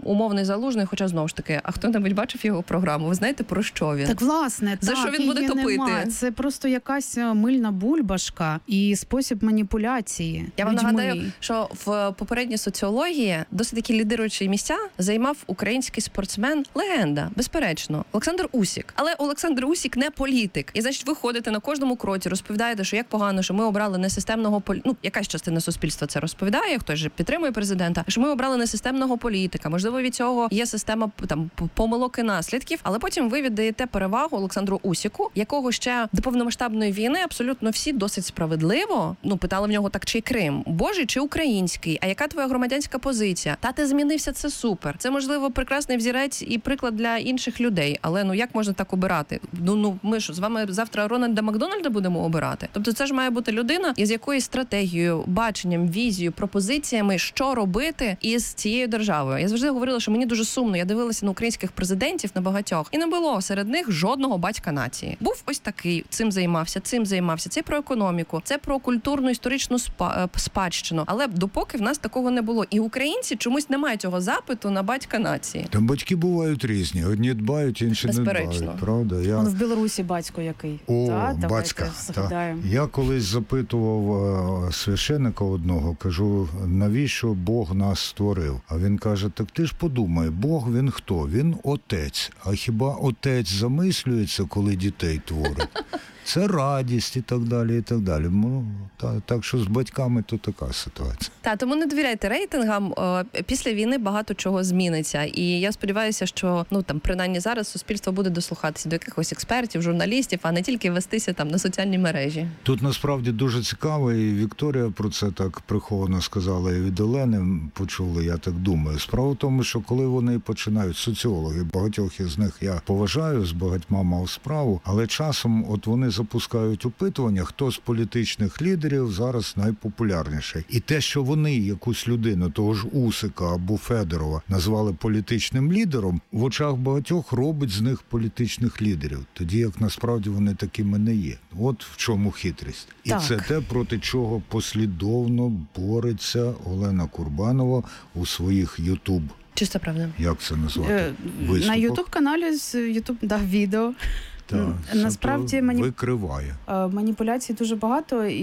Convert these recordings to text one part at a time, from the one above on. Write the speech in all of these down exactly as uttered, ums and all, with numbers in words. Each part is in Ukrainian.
умовний Залужний, хоча знову ж таки, а хто-небудь бачив його програму? Ви знаєте, про що він? Так, власне, за так, що він буде топити? Нема. Це просто якась мильна бульбашка і спосіб маніпуляції. Я вам людьми. нагадаю, що в попередній соціології досить такі лідируючі місця займав український спортсмен, легенда, безперечно, Олександр Усік. Але Олександр Усік не політик. І, значить, ви ходите на кожному кроці, розповідаєте, що як погано, що ми обрали несистемного політика. Ну, якась частина суспільства це розповідає, хтось же підтримує президента, що ми обрали несистемного політика. Можливо, від цього є система там помилок і наслідків, але потім ви віддаєте перевагу Олександру Усіку, якого ще до повномасштабної війни абсолютно всі досить справедливо, ну, питали в нього так, чи Крим, Божий чи український, а яка твоя громадянська позиція? Та ти змінився, це супер. Це, можливо, прекрасний взірець і приклад для інших людей, але ну як можна так обирати? Ну, ну ми ж з вами завтра Рональда Макдональда будемо обирати? Тобто це ж має бути людина, із якоюсь стратегією, баченням, візією, пропозиціями, що робити із цією державою. Я завжди говорила, що мені дуже сумно. Я дивилася на українських президентів, на багатьох, і не було серед них жодного батька нації. Був ось такий, цим займався, цим займався. Це про економіку, це про культурну історичну спа- спадщину. Але допоки в нас такого не було. І українці чомусь не мають цього запиту на батька нації. Там батьки бувають різні. Одні дбають, інші Безперечно. не дбають. Правда? Я... Он в Білорусі батько який. О, та, батька. Та. Я колись запитував е, священика одного, кажу, навіщо Бог нас створив? А він каже, так ти ж подумай, Бог він хто? Він отець. А хіба отець замислюється, коли дітей творить? Це радість і так далі, і так далі. Ну, та, так що з батьками то така ситуація. Та, тому не довіряйте рейтингам. Після війни багато чого зміниться. І я сподіваюся, що, ну, там, принаймні зараз суспільство буде дослухатися до якихось експертів, журналістів, а не тільки вестися там на соціальні мережі. Тут насправді дуже цікаво, і Вікторія про це так приховано сказала, і від Олени почули, я так думаю. Справа в тому, що коли вони починають, соціологи, багатьох із них я поважаю, з багатьма мав справу, але часом от вони запускають опитування, хто з політичних лідерів зараз найпопулярніший. І те, що вони якусь людину, того ж Усика або Федорова, назвали політичним лідером, в очах багатьох робить з них політичних лідерів. Тоді як насправді вони такими не є. От в чому хитрість. І так. це те, проти чого послідовно бореться Олена Курбанова у своїх Ютуб. Чиста правда. Як це назвати? Е, на Ютуб-каналі з Ютуб, да, відео. Так, насправді мані... викриває. Маніпуляцій дуже багато, і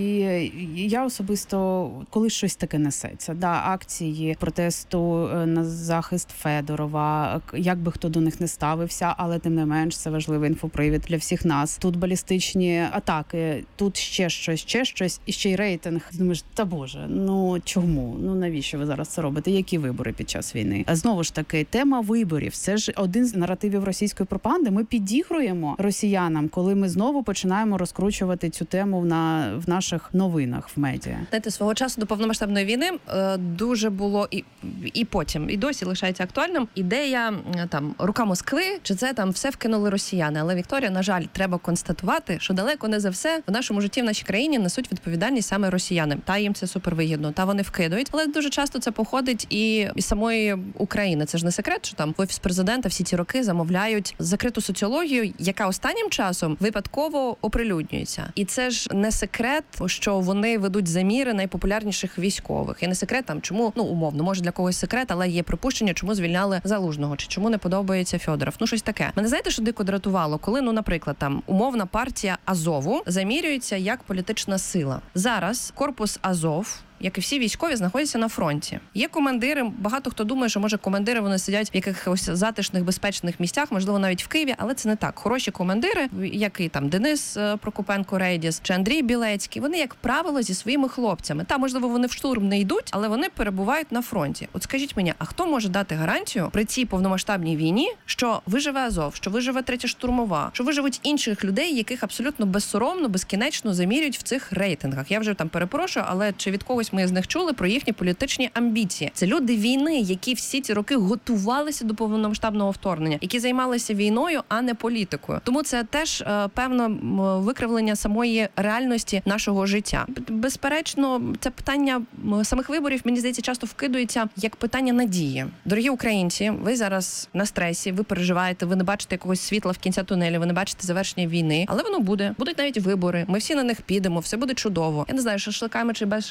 я особисто, коли щось таке несеться, да, акції протесту на захист Федорова, як би хто до них не ставився, але тим не менш це важливий інфопривід для всіх нас. Тут балістичні атаки, тут ще щось, ще щось, і ще й рейтинг. Ти думаєш, та боже, ну чому? Ну навіщо ви зараз це робите? Які вибори під час війни? А знову ж таки, тема виборів. Це ж один з наративів російської пропаганди. Ми підігруємо росіянам, коли ми знову починаємо розкручувати цю тему на в наших новинах в медіа. Знаєте, свого часу до повномасштабної війни е, дуже було і і потім, і досі лишається актуальним ідея там рука Москви, чи це там все вкинули росіяни. Але, Вікторія, на жаль, треба констатувати, що далеко не за все в нашому житті в нашій країні несуть відповідальність саме росіяни. Та їм це супервигідно, та вони вкидують. Але дуже часто це походить і із самої України. Це ж не секрет, що там в Офіс президента всі ці роки замовляють закриту соціологію, яка останнім часом випадково оприлюднюється. І це ж не секрет, що вони ведуть заміри найпопулярніших військових. І не секрет там, чому, ну, умовно, може для когось секрет, але є припущення, чому звільняли Залужного, чи чому не подобається Федоров. Ну, щось таке. Мене, знаєте, що дико дратувало? Коли, ну, наприклад, там умовна партія Азову замірюється як політична сила. Зараз корпус Азов, як і всі військові, знаходяться на фронті. Є командири, багато хто думає, що, може, командири, вони сидять в якихось затишних, безпечних місцях, можливо, навіть в Києві, але це не так. Хороші командири, як і там Денис Прокопенко-Рейдіс чи Андрій Білецький, вони, як правило, зі своїми хлопцями. Та, можливо, вони в штурм не йдуть, але вони перебувають на фронті. От скажіть мені, а хто може дати гарантію при цій повномасштабній війні, що виживе Азов, що виживе третя штурмова, що виживуть інших людей, яких абсолютно безсоромно, безкінечно замірюють в цих рейтингах? Я вже там перепрошую, але чи від когось ми з них чули про їхні політичні амбіції? Це люди війни, які всі ці роки готувалися до повномасштабного вторгнення, які займалися війною, а не політикою. Тому це теж е, певне викривлення самої реальності нашого життя. Безперечно, це питання самих виборів, мені здається, часто вкидується як питання надії. Дорогі українці, ви зараз на стресі, ви переживаєте, ви не бачите якогось світла в кінці тунелю, ви не бачите завершення війни, але воно буде. Будуть навіть вибори, ми всі на них підемо, все буде чудово. Я не знаю, шашликами чи без шашликів,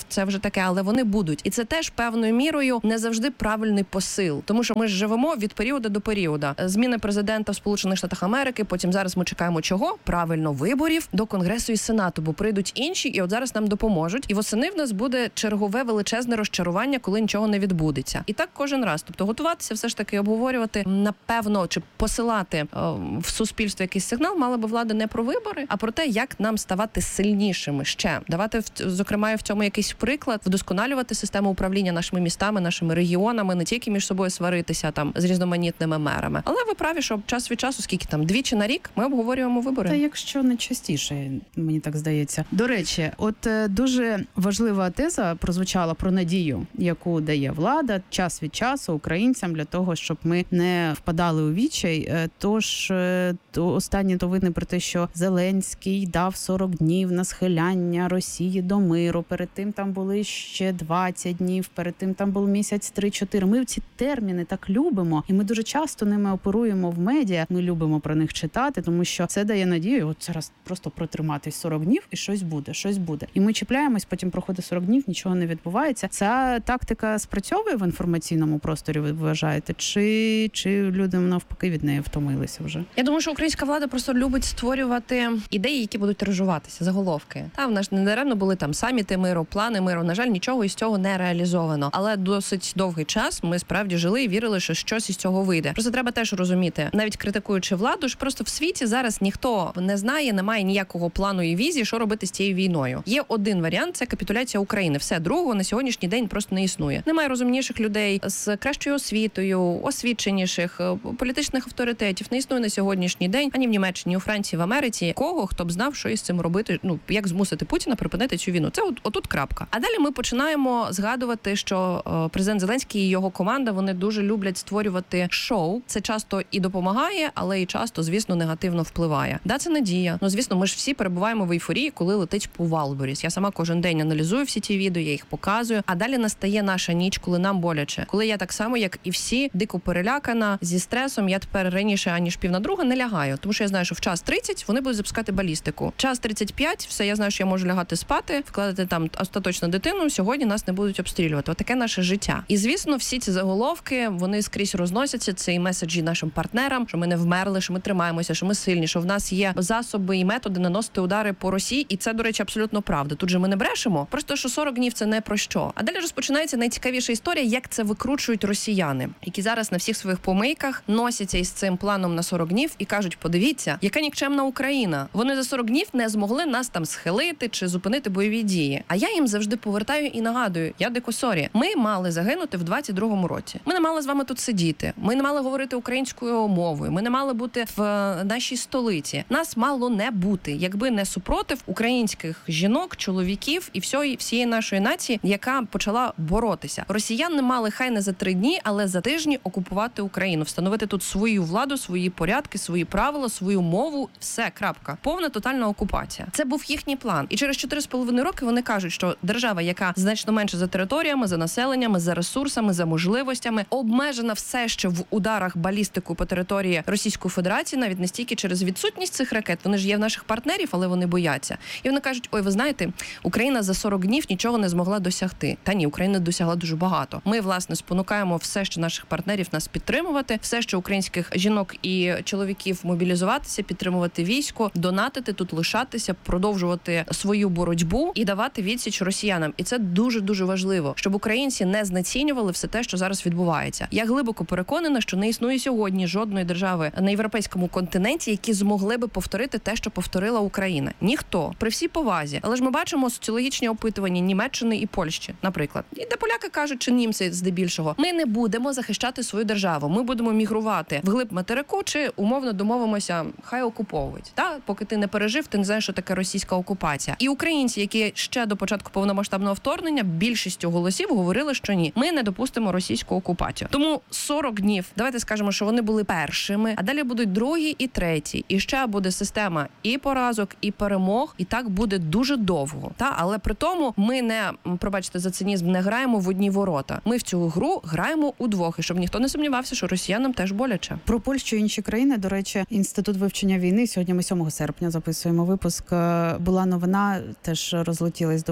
це вже таке, але вони будуть. І це теж певною мірою не завжди правильний посил, тому що ми ж живемо від періоду до періоду. Зміни президента в Сполучених Штатах Америки, потім зараз ми чекаємо чого? Правильно, виборів до Конгресу і Сенату, бо прийдуть інші, і от зараз нам допоможуть. І восени в нас буде чергове величезне розчарування, коли нічого не відбудеться. І так кожен раз. Тобто готуватися, все ж таки обговорювати, напевно, чи посилати о, в суспільство якийсь сигнал, мала би влада не про вибори, а про те, як нам ставати сильнішими ще. Давати, зокрема, і в цьому якийсь приклад, вдосконалювати систему управління нашими містами, нашими регіонами, не тільки між собою сваритися там з різноманітними мерами. Але ви праві, що час від часу, скільки там, двічі на рік, ми обговорюємо вибори. Та якщо не частіше, мені так здається. До речі, от е, дуже важлива теза прозвучала про надію, яку дає влада час від часу українцям для того, щоб ми не впадали у відчай. Е, тож е, то останні новини про те, що Зеленський дав сорок днів на схиляння Росії до миру. Перед тим там були ще двадцять днів, перед тим там був місяць три-чотири. Ми ці терміни так любимо, і ми дуже часто ними оперуємо в медіа. Ми любимо про них читати, тому що це дає надію. От зараз просто протриматись сорок днів і щось буде, щось буде. І ми чіпляємось, потім проходить сорок днів, нічого не відбувається. Ця тактика спрацьовує в інформаційному просторі, ви вважаєте? Чи, чи люди навпаки від неї втомилися вже? Я думаю, що українська влада просто любить створювати ідеї, які будуть тиражуватися, заголовки. Та в нас не даремно були там саміти миру, плани миру. На жаль, нічого із цього не реалізовано. Але досить довгий час ми справді жили і вірили, що щось із цього вийде. Просто треба теж розуміти, навіть критикуючи владу, ж просто в світі зараз ніхто не знає, немає ніякого плану і візії, що робити з цією війною. Є один варіант – це капітуляція України. Все, другого на сьогоднішній день просто не існує. Немає розумніших людей з кращою освітою, освіченіших, політичних авторитетів. Не існує на сьогоднішній день ані в Німеччині, ні у Франції, в Америці кого, хто б знав, що із цим робити, ну, як змусити Путіна припинити цю війну. Це от, отут крапка. А далі ми починаємо згадувати, що е, президент Зеленський і його команда, вони дуже люблять створювати шоу. Це часто і допомагає, але і часто, звісно, негативно впливає. Да, це надія. Ну, звісно, ми ж всі перебуваємо в ейфорії, коли летить по Валборіс. Я сама кожен день аналізую всі ті відео, я їх показую. А далі настає наша ніч, коли нам боляче. Коли я так само, як і всі, дико перелякана, зі стресом, я тепер раніше, аніж пів на друга, не лягаю. Тому що я знаю, що в час тридцять вони будуть запускати балістику. Час тридцять п'ять, все, я знаю, що я можу лягати спати, вкладати там остаточно дитину, сьогодні нас не будуть обстрілювати. Отаке наше життя. І, звісно, всі ці заголовки, вони скрізь розносяться, це і меседжі нашим партнерам, що ми не вмерли, що ми тримаємося, що ми сильні, що в нас є засоби і методи наносити удари по Росії. І це, до речі, абсолютно правда. Тут же ми не брешемо, просто що сорок днів це не про що. А далі розпочинається найцікавіша історія, як це викручують росіяни, які зараз на всіх своїх помийках носяться із цим планом на сорок днів і кажуть: подивіться, яка нікчемна Україна. Вони за сорок днів не змогли нас там схилити чи зупинити бойові дії. А я їм завжди повертаю і нагадую: я дико сорі. Ми мали загинути в двадцять другому році. Ми не мали з вами тут сидіти. Ми не мали говорити українською мовою. Ми не мали бути в нашій столиці. Нас мало не бути, якби не супротив українських жінок, чоловіків і всієї всієї нашої нації, яка почала боротися. Росіяни мали хай не за три дні, але за тижні окупувати Україну, встановити тут свою владу, свої порядки, свої правила, свою мову. Все, крапка. Повна тотальна окупація. Це був їхній план. І через чотири з половиною роки вони кажуть, що держава, яка значно менше за територіями, за населеннями, за ресурсами, за можливостями, обмежена все ще в ударах балістику по території Російської Федерації, навіть не стільки через відсутність цих ракет. Вони ж є в наших партнерів, але вони бояться. І вони кажуть: ой, ви знаєте, Україна за сорок днів нічого не змогла досягти. Та ні, Україна досягла дуже багато. Ми, власне, спонукаємо все, що наших партнерів нас підтримувати, все, що українських жінок і чоловіків мобілізуватися, підтримувати військо, донатити тут, лишатися, продовжувати свою боротьбу і давати відсіч росіянам. І це дуже-дуже важливо, щоб українці не знецінювали все те, що зараз відбувається. Я глибоко переконана, що не існує сьогодні жодної держави на європейському континенті, які змогли би повторити те, що повторила Україна. Ніхто. При всій повазі. Але ж ми бачимо соціологічні опитування Німеччини і Польщі, наприклад. І де поляки кажуть, чи німці здебільшого: ми не будемо захищати свою державу, ми будемо мігрувати вглиб материку, чи умовно домовимося, хай окуповують. Та поки ти не пережив, ти не знаєш, що таке російська окупація. І українці, які ще до початку повномасштабного вторгнення більшістю голосів говорили, що ні, ми не допустимо російську окупацію. Тому сорок днів, давайте скажемо, що вони були першими, а далі будуть другі і треті. І ще буде система і поразок, і перемог, і так буде дуже довго. Та, але при тому ми не, пробачте за цинізм, не граємо в одні ворота. Ми в цю гру граємо удвох, і щоб ніхто не сумнівався, що росіянам теж боляче. Про Польщу і інші країни, до речі, Інститут вивчення війни, сьогодні ми сьомого серпня записуємо випуск, була новина, теж розлетілась доволі активно.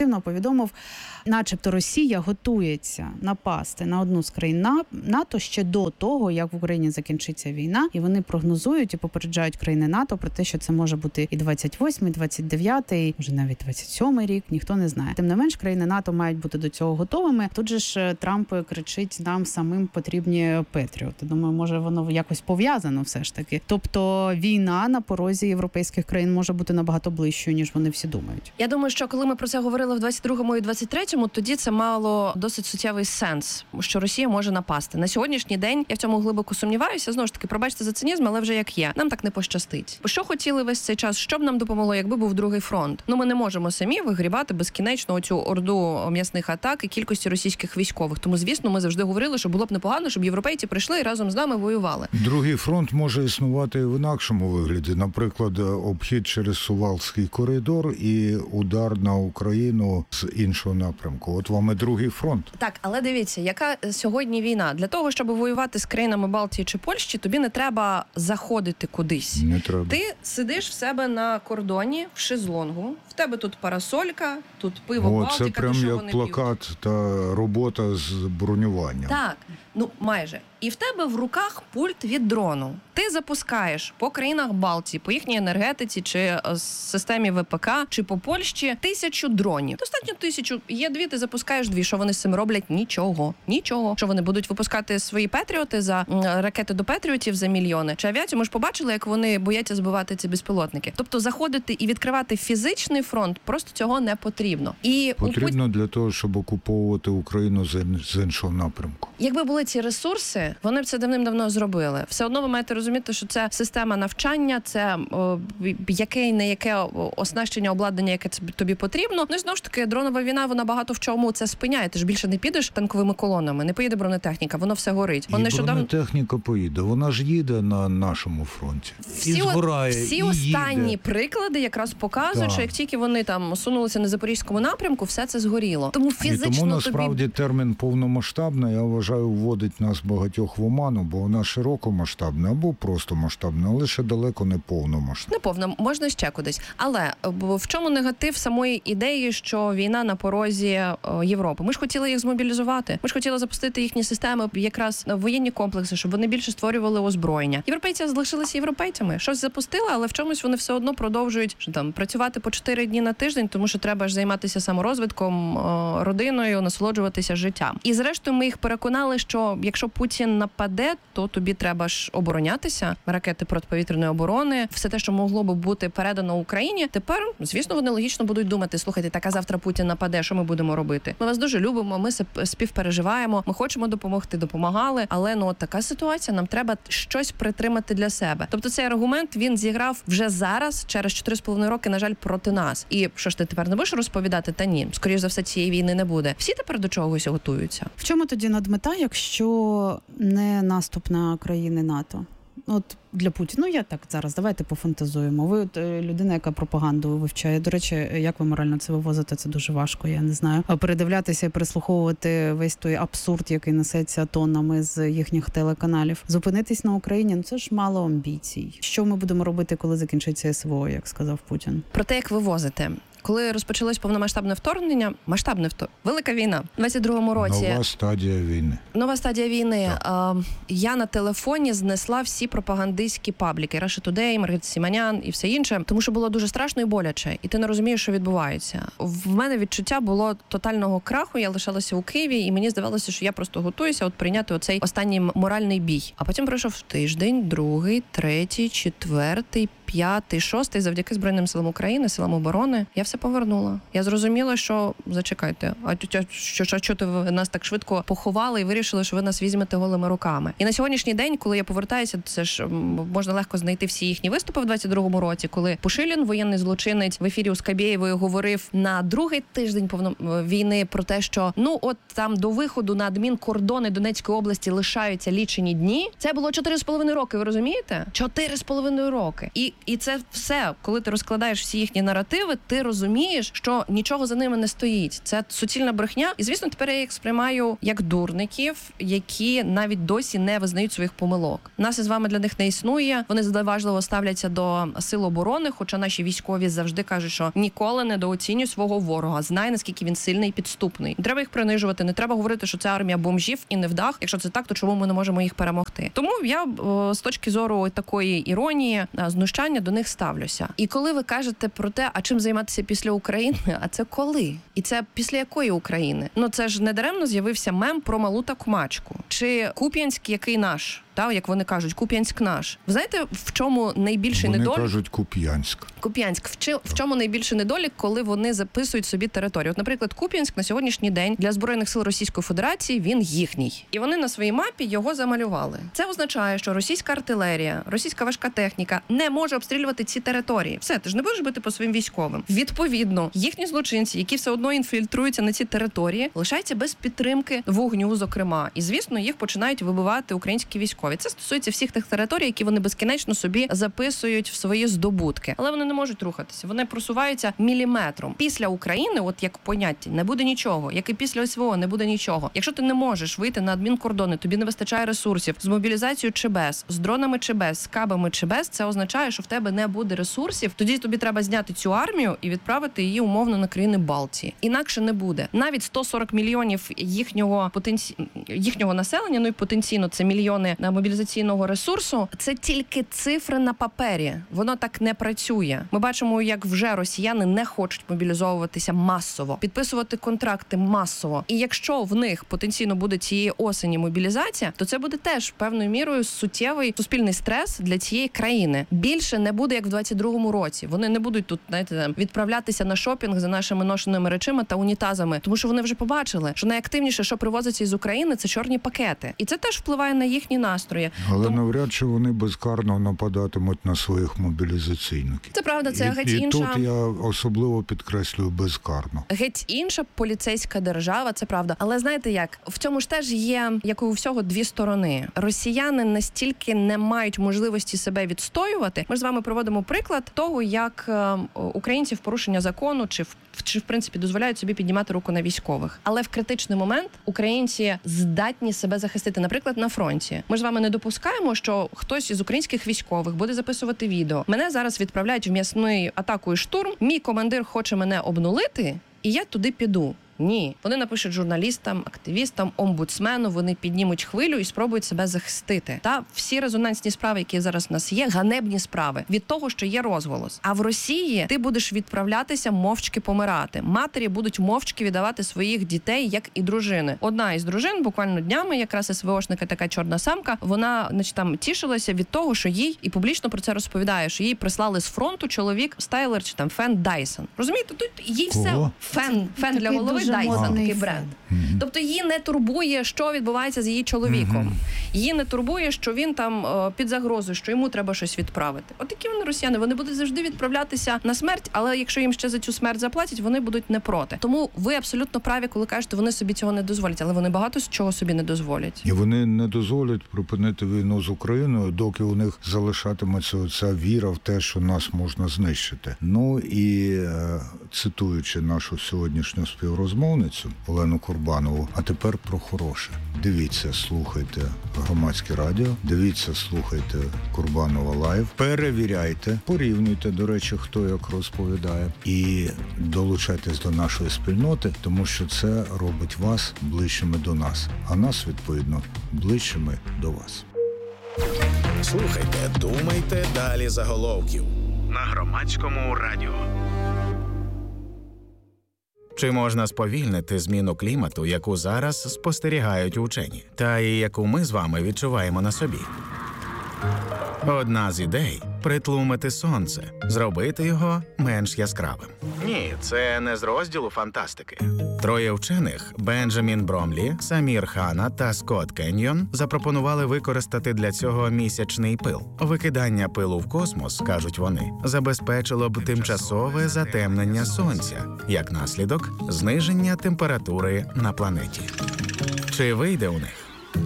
ексклюзивно повідомив, начебто Росія готується напасти на одну з країн НАТО ще до того, як в Україні закінчиться війна, і вони прогнозують і попереджають країни НАТО про те, що це може бути і двадцять восьмий, двадцять дев'ятий, може навіть двадцять сьомий рік, ніхто не знає. Тим не менш, країни НАТО мають бути до цього готовими. Тут же ж Трамп кричить, нам самим потрібні Петріоти. Думаю, може воно якось пов'язано все ж таки. Тобто війна на порозі європейських країн може бути набагато ближчою, ніж вони всі думають. Я думаю, що коли ми про це говорили в двадцять другому і двадцять третьому, тоді це мало досить суттєвий сенс, що Росія може напасти. На сьогоднішній день я в цьому глибоко сумніваюся. Знову ж таки, пробачте за цинізм, але вже як є. Нам так не пощастить. Бо що хотіли весь цей час? Що б нам допомогло, якби був другий фронт? Ну ми не можемо самі вигрібати безкінечно оцю орду м'ясних атак і кількості російських військових. Тому, звісно, ми завжди говорили, що було б непогано, щоб європейці прийшли і разом з нами воювали. Другий фронт може існувати в інакшому вигляді. Наприклад, обхід через Сувалський коридор і удар на Україну з іншого напрямку. От вам і другий фронт. Так, але дивіться, яка сьогодні війна? Для того, щоб воювати з країнами Балтії чи Польщі, тобі не треба заходити кудись. Не треба. Ти сидиш в себе на кордоні, в шезлонгу, в тебе тут парасолька, тут пиво, О, Балтика, це прям то що як вони плакат п'ють? та робота з бронюванням. Так, ну майже. І в тебе в руках пульт від дрону. Ти запускаєш по країнах Балтії, по їхній енергетиці, чи системі ВПК, чи по Польщі тисячу дронів. Достатньо тисячу. Є дві, ти запускаєш дві. Що вони з цим роблять? Нічого. Нічого. Що вони будуть випускати свої Петріоти за ракети до Петріотів за мільйони? Чи авіацію? Ми ж побачили, як вони бояться збивати ці безпілотники. Тобто заходити і відкривати фізичний фронт просто цього не потрібно. І Потрібно у... для того, щоб окуповувати Україну з іншого напрямку. Якби були ці ресурси, вони б це давним-давно зробили. Все одно ви маєте розуміти, що це система навчання, це о, яке не яке оснащення, обладнання, яке тобі потрібно. Ну і знову ж таки, дронова війна, вона багато в чому це спиняє. Ти ж більше не підеш танковими колонами, не поїде бронетехніка, воно все горить. І Вони нещодавно... бронетехніка поїде, вона ж їде на нашому фронті. Всі, і згорає, всі і останні їде. приклади якраз показують, Так. що як тільки вони там сунулися на Запорізькому напрямку, все це згоріло. Тому фізично і тому насправді тобі... термін повномасштабна, я вважаю, вводить нас багатьох в оману, бо вона широкомасштабна або просто масштабна, але ще далеко не повномасштабна. Не повна, можна ще кудись. Але в чому негатив самої ідеї, що війна на порозі Європи? Ми ж хотіли їх змобілізувати. Ми ж хотіли запустити їхні системи, якраз воєнні комплекси, щоб вони більше створювали озброєння. Європейці залишилися європейцями. Щось запустили, але в чомусь вони все одно продовжують що там працювати по чотири дні на тиждень, тому що треба ж займатися саморозвитком, родиною, насолоджуватися життям. І зрештою ми їх переконали, що якщо Путін нападе, то тобі треба ж оборонятися, ракети протиповітряної оборони, все те, що могло би бути передано Україні. Тепер, звісно, вони логічно будуть думати: слухайте, так а завтра Путін нападе, що ми будемо робити? Ми вас дуже любимо, ми співпереживаємо, ми хочемо допомогти, допомагали, але ну от така ситуація, нам треба щось притримати для себе. Тобто цей аргумент, він зіграв вже зараз, через чотири з половиною роки, на жаль, проти нас. І що ж ти тепер не будеш розповідати? Та ні, скоріш за все, цієї війни не буде. Всі тепер до чогось готуються. В чому тоді надмета, якщо не наступ на країни НАТО? От для Путіна, ну я так зараз, давайте пофантазуємо. Ви от людина, яка пропаганду вивчає. До речі, як ви морально це вивозите, це дуже важко, я не знаю. А передивлятися і переслуховувати весь той абсурд, який несеться тоннами з їхніх телеканалів. Зупинитись на Україні, ну це ж мало амбіцій. Що ми будемо робити, коли закінчиться СВО, як сказав Путін? Про те, як вивозити. Коли розпочалось повномасштабне вторгнення, масштабне вторгнення, велика війна, в двадцять другому році. Нова стадія війни. Нова стадія війни. Так. Я на телефоні знесла всі пропагандистські пабліки, Russia Today, Маргарита Сіманян і все інше, тому що було дуже страшно і боляче, і ти не розумієш, що відбувається. В мене відчуття було тотального краху, я лишалася у Києві, і мені здавалося, що я просто готуюся от прийняти оцей останній моральний бій. А потім пройшов тиждень, другий, третій, четвертий, п'ятий, шостий, завдяки Збройним силам України, силам оборони, я все повернула. Я зрозуміла, що зачекайте, а що, що, що ти ви нас так швидко поховали і вирішили, що ви нас візьмете голими руками. І на сьогоднішній день, коли я повертаюся, це ж можна легко знайти всі їхні виступи в двадцять другому році, коли Пушилін, воєнний злочинець, в ефірі у Скабєєвої говорив на другий тиждень повно війни про те, що ну от там до виходу на адмінкордони Донецької області лишаються лічені дні. Це було чотири з половиною роки, ви розумієте? Чотири з половиною роки. І І це все, коли ти розкладаєш всі їхні наративи, ти розумієш, що нічого за ними не стоїть. Це суцільна брехня. І, звісно, тепер я їх сприймаю як дурників, які навіть досі не визнають своїх помилок. Нас із вами для них не існує. Вони зневажливо ставляться до сил оборони, хоча наші військові завжди кажуть, що ніколи недооцінюй свого ворога. Знай, наскільки він сильний і підступний. Не треба їх принижувати, не треба говорити, що це армія бомжів і невдах. Якщо це так, то чому ми не можемо їх перемогти? Тому я з точки зору такої іронії, знущання до них ставлюся. І коли ви кажете про те, а чим займатися після України, а це коли? І це після якої України? Ну це ж не даремно з'явився мем про малу та кумачку. Чи Куп'янськ, який наш? Та, як вони кажуть, Куп'янськ наш. Ви знаєте, в чому найбільший вони недолік? Вони кажуть Куп'янськ. Куп'янськ. В, чи... в чому найбільший недолік, коли вони записують собі територію? От, наприклад, Куп'янськ на сьогоднішній день для Збройних сил Російської Федерації він їхній. І вони на своїй мапі його замалювали. Це означає, що російська артилерія, російська важка техніка не може обстрілювати ці території. Все, ти ж не будеш бити по своїм військовим. Відповідно, їхні злочинці, які все одно інфільтруються на ці території, лишаються без підтримки вогню, зокрема. І, звісно, їх починають вибивати українські військові. Це стосується всіх тих територій, які вони безкінечно собі записують в свої здобутки. Але вони не можуть рухатися. Вони просуваються міліметром. Після України, от як поняття, не буде нічого. Як і після СВО не буде нічого. Якщо ти не можеш вийти на адмінкордони, тобі не вистачає ресурсів, з мобілізацією чи без, з дронами чи без, з кабами чи без, це означає, що в тебе не буде ресурсів. Тоді тобі треба зняти цю армію і відправити її умовно на країни Балтії. Інакше не буде. Навіть сто сорок мільйонів їхнього потенці... їхнього населення, ну і потенційно це мільйони на мобілізаційного ресурсу, це тільки цифри на папері. Воно так не працює. Ми бачимо, як вже росіяни не хочуть мобілізовуватися масово, підписувати контракти масово. І якщо в них потенційно буде цієї осені мобілізація, то це буде теж певною мірою суттєвий суспільний стрес для цієї країни. Більше не буде, як в двадцять другому році. Вони не будуть тут, знаєте, відправлятися на шопінг за нашими ношеними речима та унітазами, тому що вони вже побачили, що найактивніше, що привозиться із України, це чорні пакети. І це теж впливає на їхні настрої. Але Тому... навряд чи вони безкарно нападатимуть на своїх мобілізаційників. Це правда, це і, геть і інша. І тут я особливо підкреслюю безкарно. Геть інша поліцейська держава, це правда. Але знаєте як? В цьому ж теж є, як у всього, дві сторони. Росіяни настільки не мають можливості себе відстоювати. Ми ж з вами проводимо приклад того, як е, українці в порушення закону чи в чи в принципі дозволяють собі піднімати руку на військових. Але в критичний момент українці здатні себе захистити, наприклад, на фронті. Ми ж з вами не допускаємо, що хтось із українських військових буде записувати відео. Мене зараз відправляють в м'ясний атаку і штурм. Мій командир хоче мене обнулити, і я туди піду. Ні. Вони напишуть журналістам, активістам, омбудсмену, вони піднімуть хвилю і спробують себе захистити. Та всі резонансні справи, які зараз в нас є, ганебні справи від того, що є розголос. А в Росії ти будеш відправлятися мовчки помирати. Матері будуть мовчки віддавати своїх дітей, як і дружини. Одна із дружин буквально днями, якраз СВОшника, така чорна самка, вона, значить, там тішилася від того, що їй, і публічно про це розповідає, що їй прислали з фронту чоловік Стайлер чи там Фен Дайсон. Розумієте, тут їй все Кого? фен, фен для голови. Dyson, такий бренд. Mm-hmm. Тобто її не турбує, що відбувається з її чоловіком. Mm-hmm. Її не турбує, що він там о, під загрозою, що йому треба щось відправити. От такі вони росіяни, вони будуть завжди відправлятися на смерть, але якщо їм ще за цю смерть заплатять, вони будуть не проти. Тому ви абсолютно праві, коли кажете, вони собі цього не дозволять, але вони багато з чого собі не дозволять. І вони не дозволять припинити війну з Україною, доки у них залишатиметься ця віра в те, що нас можна знищити. Ну і е, цитуючи нашу сьогоднішню співрозмову, Мовницю Олену Курбанову. А тепер про хороше. Дивіться, слухайте Громадське радіо, дивіться, слухайте Курбанова Лайв, перевіряйте, порівнюйте, до речі, хто як розповідає, і долучайтесь до нашої спільноти, тому що це робить вас ближчими до нас, а нас, відповідно, ближчими до вас. Слухайте, думайте, далі заголовків на Громадському радіо. Чи можна сповільнити зміну клімату, яку зараз спостерігають учені, та і яку ми з вами відчуваємо на собі? Одна з ідей – притлумити сонце, зробити його менш яскравим. Ні, це не з розділу фантастики. Троє вчених – Бенджамін Бромлі, Самір Хана та Скотт Кеньйон – запропонували використати для цього місячний пил. Викидання пилу в космос, кажуть вони, забезпечило б тимчасове затемнення сонця, як наслідок – зниження температури на планеті. Чи вийде у них?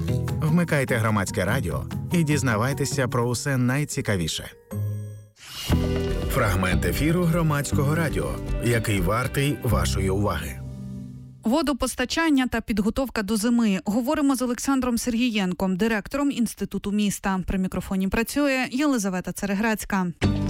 Вмикайте Громадське радіо і дізнавайтеся про усе найцікавіше. Фрагмент ефіру Громадського радіо, який вартий вашої уваги. Водопостачання та підготовка до зими. Говоримо з Олександром Сергієнком, директором Інституту міста. При мікрофоні працює Єлизавета Цереграцька.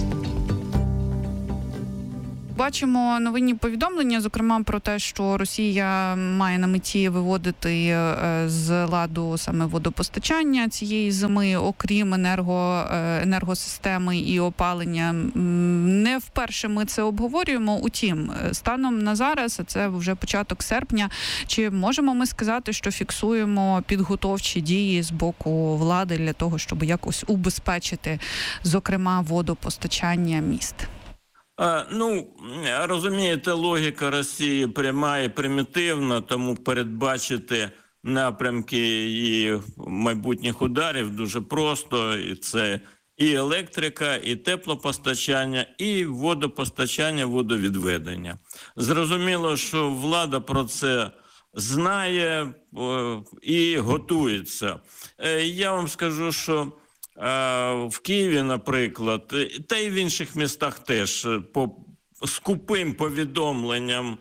Бачимо новинні повідомлення, зокрема про те, що Росія має на меті виводити з ладу саме водопостачання цієї зими, окрім енерго, енергосистеми і опалення. Не вперше ми це обговорюємо. Утім, станом на зараз, а це вже початок серпня, чи можемо ми сказати, що фіксуємо підготовчі дії з боку влади для того, щоб якось убезпечити, зокрема, водопостачання міст? А, ну, розумієте, логіка Росії пряма і примітивна, тому передбачити напрямки її майбутніх ударів дуже просто. І це і електрика, і теплопостачання, і водопостачання, водовідведення. Зрозуміло, що влада про це знає і готується. Я вам скажу, що в Києві, наприклад, та й в інших містах теж по скупим повідомленням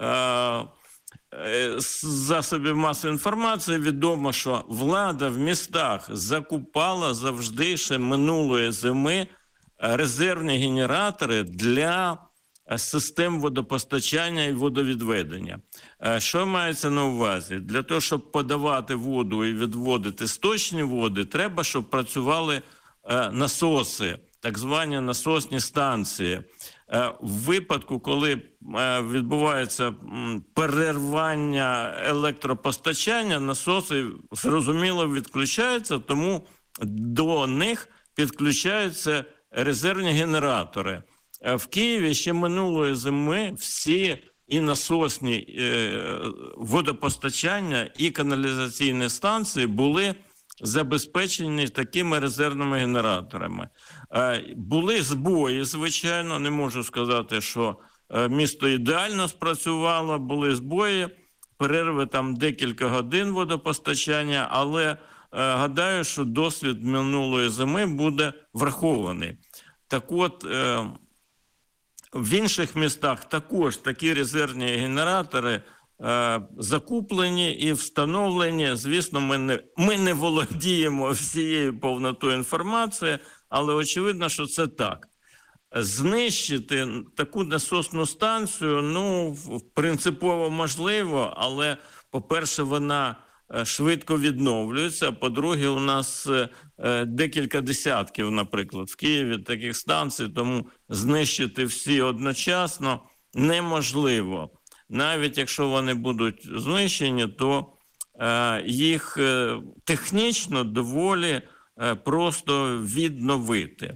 з засобів масової інформації відомо, що влада в містах закупала завжди ще минулої зими резервні генератори для систем водопостачання і водовідведення. Що мається на увазі? Для того, щоб подавати воду і відводити сточні води, треба, щоб працювали насоси, так звані насосні станції. В випадку, коли відбувається перервання електропостачання, насоси, зрозуміло, відключаються, тому до них підключаються резервні генератори. В Києві ще минулої зими всі і насосні е, водопостачання, і каналізаційні станції були забезпечені такими резервними генераторами. Е, були збої, звичайно, не можу сказати, що е, місто ідеально спрацювало, були збої, перерви там декілька годин водопостачання, але е, гадаю, що досвід минулої зими буде врахований. Так от, е, в інших містах також такі резервні генератори е, закуплені і встановлені. Звісно, ми не, ми не володіємо всією повнотою інформації, але очевидно, що це так. Знищити таку насосну станцію, ну, принципово можливо, але, по-перше, вона швидко відновлюється, а по-друге, у нас декілька десятків, наприклад, в Києві таких станцій, тому знищити всі одночасно неможливо. Навіть якщо вони будуть знищені, то їх технічно доволі просто відновити.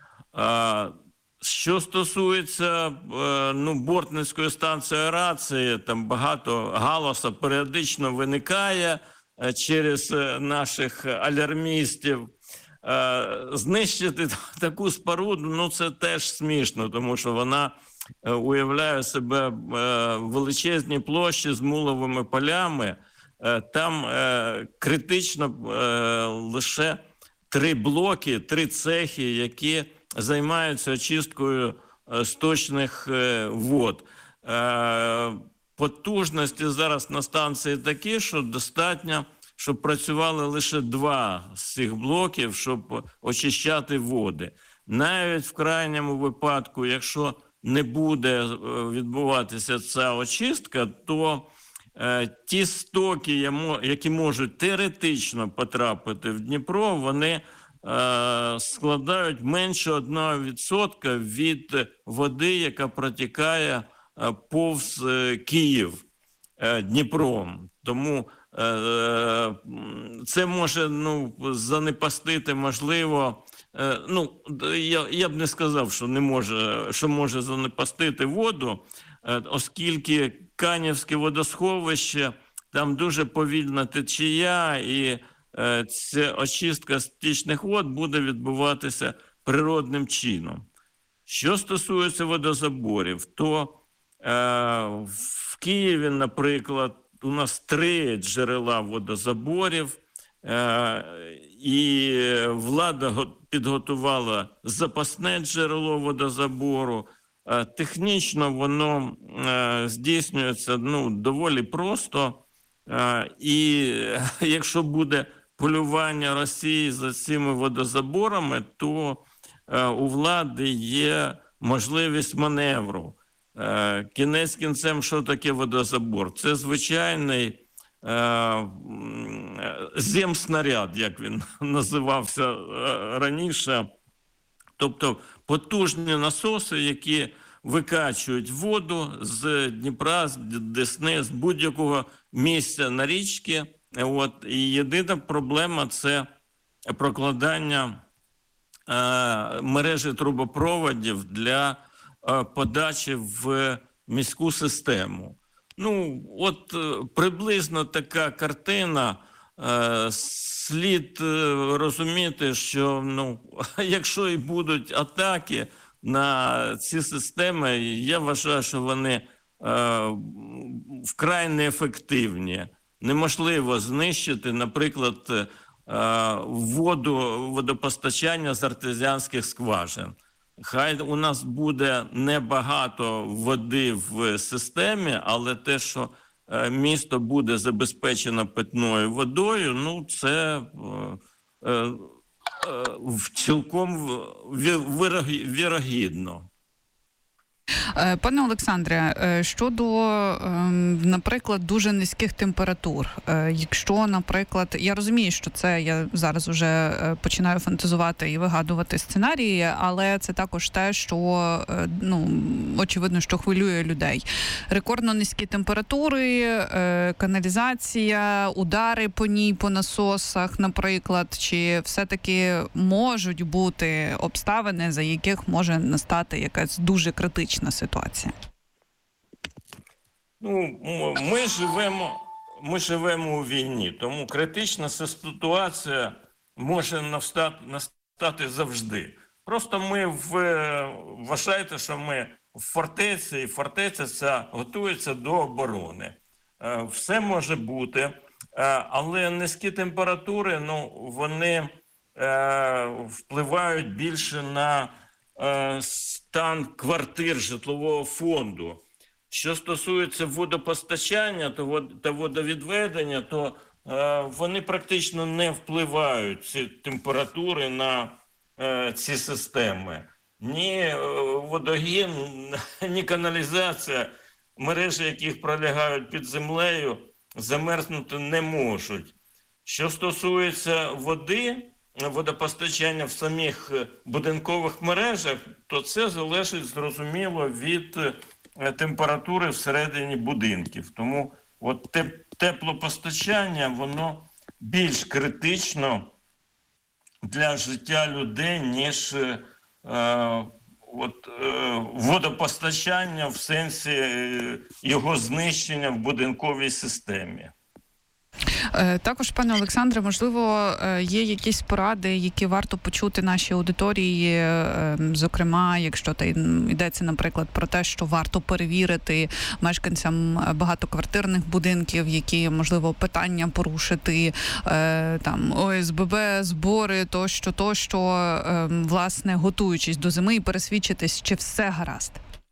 Що стосується ну, Бортницької станції аерації, там багато галасу періодично виникає через наших алярмістів. Знищити таку споруду, ну це теж смішно, тому що вона уявляє себе величезні площі з муловими полями. Там критично лише три блоки, три цехи, які займаються очисткою сточних вод. Потужності зараз на станції такі, що достатньо, щоб працювали лише два з цих блоків, щоб очищати води. Навіть в крайньому випадку, якщо не буде відбуватися ця очистка, то е, ті стоки, які можуть теоретично потрапити в Дніпро, вони складають менше одного відсотка від води, яка протікає повз Київ Дніпром. Тому це може ну, занепастити, можливо, ну, я, я б не сказав, що не може, що може занепастити воду, оскільки Канівське водосховище, там дуже повільна течія, і ця очистка стічних вод буде відбуватися природним чином. Що стосується водозаборів, то е, в Києві, наприклад, у нас три джерела водозаборів, е, і влада підготувала запасне джерело водозабору. Технічно воно здійснюється ну, доволі просто. І якщо буде полювання Росії за цими водозаборами, то у влади є можливість маневру. Кінець кінцем, що таке водозабор? Це звичайний земснаряд, як він називався раніше. Тобто потужні насоси, які викачують воду з Дніпра, з Десни, з будь-якого місця на річці. От. І єдина проблема – це прокладання е, мережі трубопроводів для е, подачі в міську систему. Ну, от е, приблизно така картина. Е, слід е, розуміти, що ну, якщо і будуть атаки на ці системи, я вважаю, що вони е, вкрай неефективні. Неможливо знищити, наприклад, е, воду, водопостачання з артезіанських скважин. Хай у нас буде небагато води в системі, але те, що е, місто буде забезпечено питною водою, ну це е, е, цілком вірогідно. Пане Олександре, щодо, наприклад, дуже низьких температур, якщо, наприклад, я розумію, що це, я зараз вже починаю фантазувати і вигадувати сценарії, але це також те, що, ну, очевидно, що хвилює людей. Рекордно низькі температури, каналізація, удари по ній, по насосах, наприклад, чи все-таки можуть бути обставини, за яких може настати якась дуже критична ситуація? Ну, ми живемо, ми живемо у війні, тому критична ситуація може настати, настати завжди. Просто ми в, вважаєте, що ми в фортеці, і фортеця ця готується до оборони. Все може бути, але низькі температури, ну, вони впливають більше на стан квартир житлового фонду. Що стосується водопостачання та водовідведення, то е, вони практично не впливають, ці температури, на е, ці системи. Ні е, водогін, ні каналізація, мережі яких пролягають під землею, замерзнути не можуть. Що стосується води, водопостачання в самих будинкових мережах, то це залежить, зрозуміло, від температури всередині будинків. Тому от теплопостачання, воно більш критично для життя людей, ніж е, от, е, водопостачання в сенсі його знищення в будинковій системі. Також, пане Олександре, можливо, є якісь поради, які варто почути нашій аудиторії, зокрема, якщо та йдеться, наприклад, про те, що варто перевірити мешканцям багатоквартирних будинків, які, можливо, питання порушити, там, О С Б Б, збори, тощо, тощо, власне, готуючись до зими і пересвідчитись, чи все гаразд?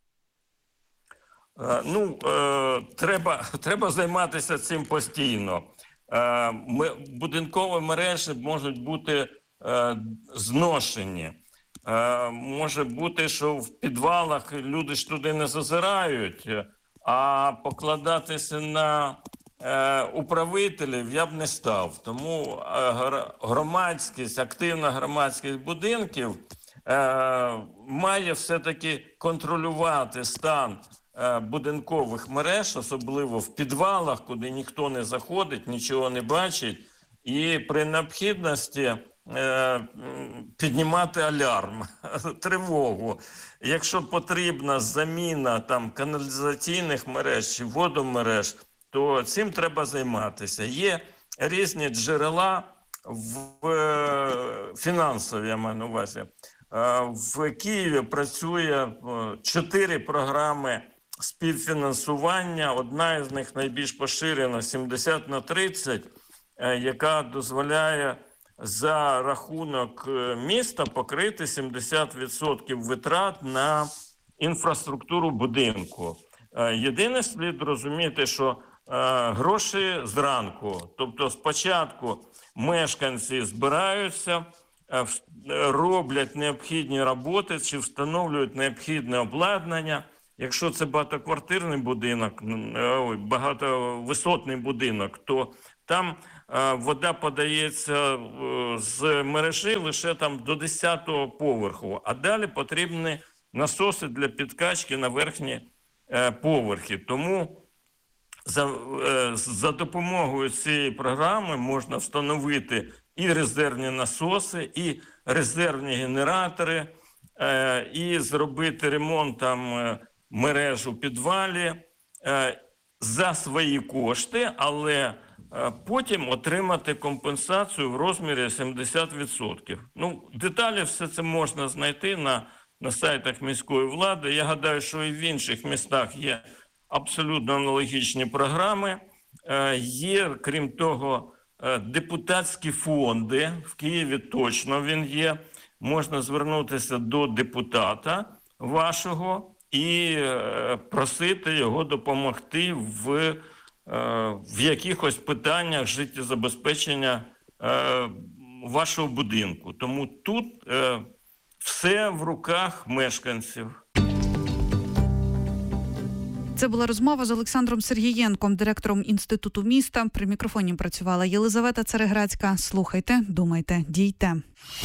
Ну, е, треба, треба займатися цим постійно. Е, ми, будинкові мережі можуть бути е, зношені. Е, може бути, що в підвалах люди ж туди не зазирають, а покладатися на е, управителів я б не став. Тому е, громадськість, активна громадськість будинків е, має все-таки контролювати стан будинкових мереж, особливо в підвалах, куди ніхто не заходить, нічого не бачить, і при необхідності е, піднімати алярм, тривогу. Якщо потрібна заміна там каналізаційних мереж чи водомереж, то цим треба займатися. Є різні джерела в е, фінансові, я маю на увазі. Е, в Києві працює чотири програми співфінансування. Одна із них найбільш поширена, сімдесят на тридцять, яка дозволяє за рахунок міста покрити сімдесят відсотків витрат на інфраструктуру будинку. Єдине, слід розуміти, що гроші зранку, тобто спочатку мешканці збираються, роблять необхідні роботи чи встановлюють необхідне обладнання. Якщо це багатоквартирний будинок, багатовисотний будинок, то там вода подається з мережі лише там до десятого поверху, а далі потрібні насоси для підкачки на верхні поверхи. Тому за, за допомогою цієї програми можна встановити і резервні насоси, і резервні генератори, і зробити ремонт там мереж у підвалі за свої кошти, але потім отримати компенсацію в розмірі сімдесят відсотків. Ну, деталі все це можна знайти на, на сайтах міської влади. Я гадаю, що і в інших містах є абсолютно аналогічні програми. Є, крім того, депутатські фонди. В Києві точно він є. Можна звернутися до депутата вашого і просити його допомогти в, в якихось питаннях життєзабезпечення вашого будинку. Тому тут все в руках мешканців. Це була розмова з Олександром Сергієнком, директором Інституту міста. При мікрофоні працювала Єлизавета Цареградська. Слухайте, думайте, дійте.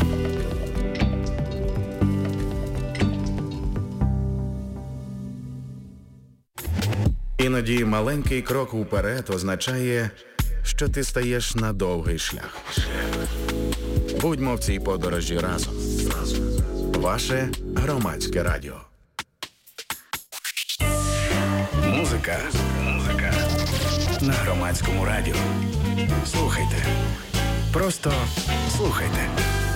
Іноді маленький крок уперед означає, що ти стаєш на довгий шлях. Будьмо в цій подорожі разом. Ваше Громадське радіо. Музика. Музика. На Громадському радіо. Слухайте. Просто слухайте.